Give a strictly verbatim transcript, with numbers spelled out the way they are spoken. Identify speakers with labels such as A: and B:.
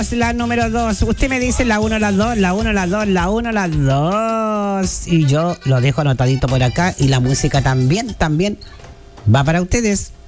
A: La número dos. Usted me dice la uno, la dos, la uno, la dos, la uno, la dos. Y yo lo dejo anotadito por acá. Y la música también, también va para ustedes.